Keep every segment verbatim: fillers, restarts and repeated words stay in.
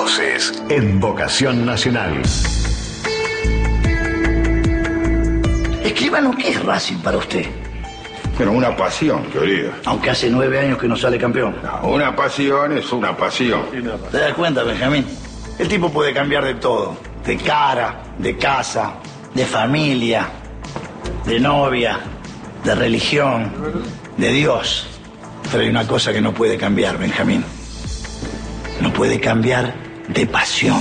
voces en Vocación Nacional. Escribano, ¿qué es Racing para usted? Pero una pasión, querido. Aunque hace nueve años que no sale campeón. No, una pasión es una pasión. ¿Te das cuenta, Benjamín? El tipo puede cambiar de todo. De cara, de casa, de familia, de novia, de religión, de Dios. Pero hay una cosa que no puede cambiar, Benjamín. No puede cambiar de pasión.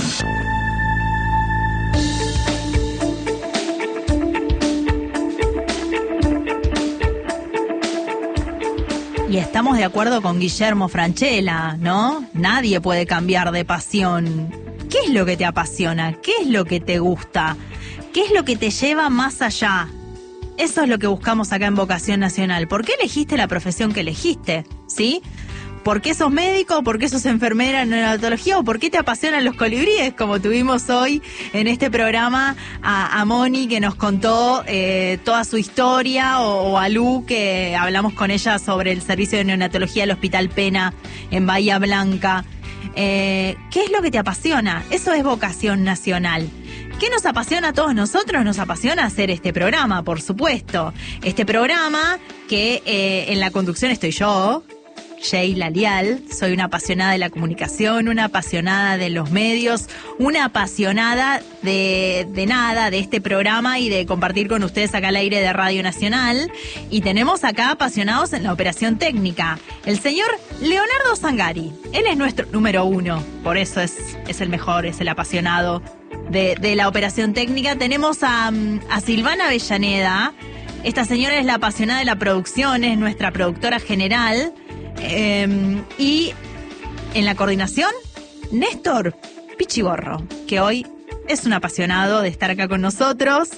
Y estamos de acuerdo con Guillermo Francella, ¿no? Nadie puede cambiar de pasión. ¿Qué es lo que te apasiona? ¿Qué es lo que te gusta? ¿Qué es lo que te lleva más allá? Eso es lo que buscamos acá en Vocación Nacional. ¿Por qué elegiste la profesión que elegiste? ¿Sí? ¿Por qué sos médico? ¿Por qué sos enfermera en neonatología? ¿O por qué te apasionan los colibríes? Como tuvimos hoy en este programa a, a Moni, que nos contó eh, toda su historia, o, o a Lu, que hablamos con ella sobre el servicio de neonatología del Hospital Pena en Bahía Blanca. Eh, ¿Qué es lo que te apasiona? Eso es Vocación Nacional. ¿Qué nos apasiona a todos nosotros? Nos apasiona hacer este programa, por supuesto. Este programa que eh, en la conducción estoy yo, Sheila Lial. Soy una apasionada de la comunicación, una apasionada de los medios, una apasionada de, de nada, de este programa y de compartir con ustedes acá al aire de Radio Nacional. Y tenemos acá apasionados en la operación técnica. El señor Leonardo Zangari. Él es nuestro número uno, por eso es, es el mejor, es el apasionado de, de la operación técnica. Tenemos a, a Silvana Avellaneda. Esta señora es la apasionada de la producción, es nuestra productora general. Eh, y en la coordinación, Néstor Pichiborro, que hoy es un apasionado de estar acá con nosotros.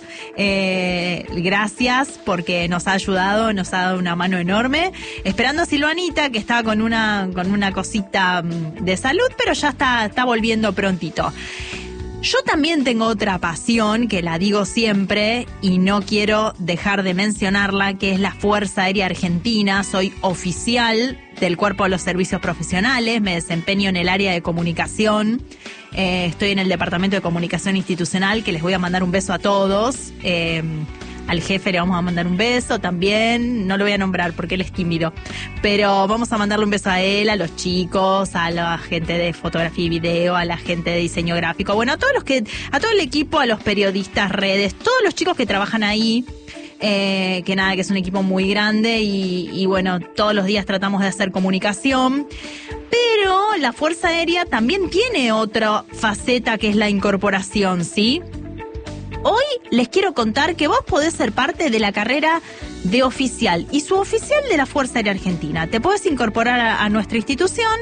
Eh, gracias porque nos ha ayudado, nos ha dado una mano enorme. Esperando a Silvanita, que estaba con una, con una cosita de salud, pero ya está, está volviendo prontito. Yo también tengo otra pasión que la digo siempre y no quiero dejar de mencionarla, que es la Fuerza Aérea Argentina. Soy oficial del Cuerpo de los Servicios Profesionales, me desempeño en el área de comunicación, eh, estoy en el Departamento de Comunicación Institucional, que les voy a mandar un beso a todos. Eh, Al jefe le vamos a mandar un beso también, no lo voy a nombrar porque él es tímido, pero vamos a mandarle un beso a él, a los chicos, a la gente de fotografía y video, a la gente de diseño gráfico, bueno, a todos los que, a todo el equipo, a los periodistas, redes, todos los chicos que trabajan ahí, eh, que nada, que es un equipo muy grande y, y bueno, todos los días tratamos de hacer comunicación. Pero la Fuerza Aérea también tiene otra faceta que es la incorporación, ¿sí? Hoy les quiero contar que vos podés ser parte de la carrera de oficial y suboficial de la Fuerza Aérea Argentina. Te podés incorporar a, a nuestra institución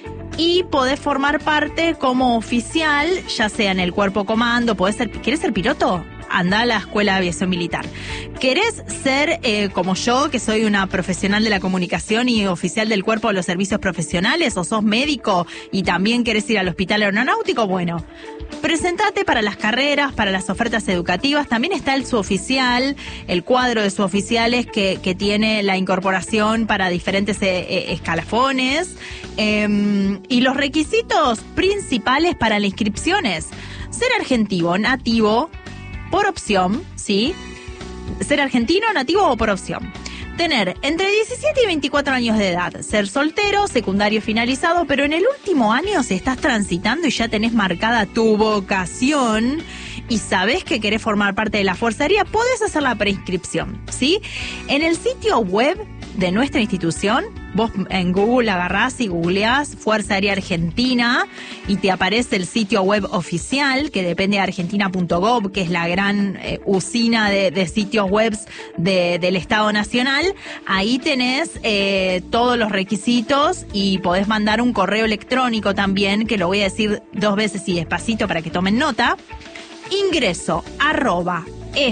y podés formar parte como oficial, ya sea en el cuerpo comando, podés ser, ¿querés ser piloto? Andá a la Escuela de Aviación Militar. ¿Querés ser eh, como yo, que soy una profesional de la comunicación y oficial del Cuerpo de los Servicios Profesionales, o sos médico y también querés ir al Hospital Aeronáutico? Bueno, presentate para las carreras, para las ofertas educativas. También está el suboficial, el cuadro de suboficiales que, que tiene la incorporación para diferentes eh, eh, escalafones. Eh, y los requisitos principales para la inscripción es ser argentino, nativo, por opción, ¿sí? Ser argentino, nativo o por opción. Tener entre diecisiete y veinticuatro años de edad. Ser soltero, secundario finalizado, pero en el último año, si estás transitando y ya tenés marcada tu vocación y sabés que querés formar parte de la Fuerza Aérea, podés hacer la preinscripción, ¿sí? En el sitio web de nuestra institución, vos en Google agarrás y googleás Fuerza Aérea Argentina y te aparece el sitio web oficial, que depende de argentina punto gov, que es la gran eh, usina de, de sitios web de, del Estado Nacional. Ahí tenés eh, todos los requisitos y podés mandar un correo electrónico también, que lo voy a decir dos veces y despacito para que tomen nota. Ingreso arroba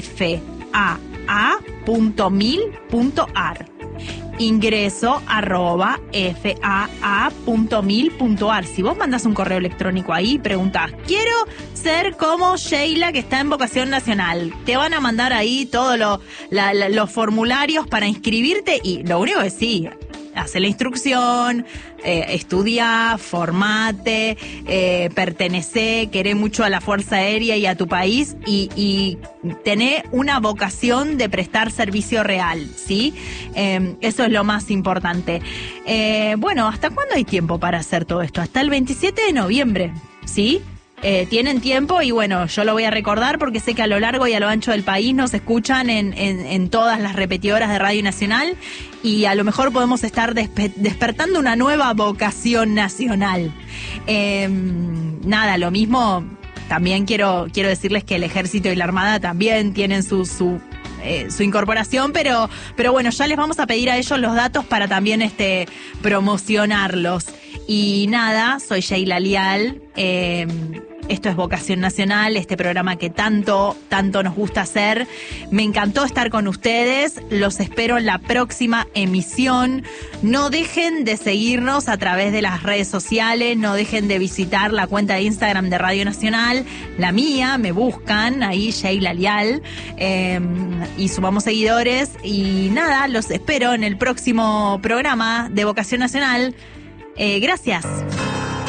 faa punto mil punto ar. Ingreso arroba faa punto mil punto ar. Si vos mandás un correo electrónico ahí y preguntás, quiero ser como Sheila que está en Vocación Nacional, te van a mandar ahí todos lo, la, la, los formularios para inscribirte y lo único que sí, hace la instrucción, eh, estudia, formate, eh, pertenece, queré mucho a la Fuerza Aérea y a tu país y, y tener una vocación de prestar servicio real, ¿sí? Eh, eso es lo más importante. Eh, bueno, ¿hasta cuándo hay tiempo para hacer todo esto? Hasta el veintisiete de noviembre, ¿sí? Eh, tienen tiempo y bueno, yo lo voy a recordar porque sé que a lo largo y a lo ancho del país nos escuchan en, en, en todas las repetidoras de Radio Nacional y a lo mejor podemos estar despe- despertando una nueva vocación nacional. Eh, nada, lo mismo, también quiero, quiero decirles que el Ejército y la Armada también tienen su... su Eh, su incorporación, pero pero bueno, ya les vamos a pedir a ellos los datos para también este promocionarlos. Y nada, soy Sheila Lial, eh, esto es Vocación Nacional, este programa que tanto, tanto nos gusta hacer. Me encantó estar con ustedes, los espero en la próxima emisión. No dejen de seguirnos a través de las redes sociales, no dejen de visitar la cuenta de Instagram de Radio Nacional, la mía, me buscan, ahí Sheila Lial, eh, y sumamos seguidores. Y nada, los espero en el próximo programa de Vocación Nacional. Eh, gracias.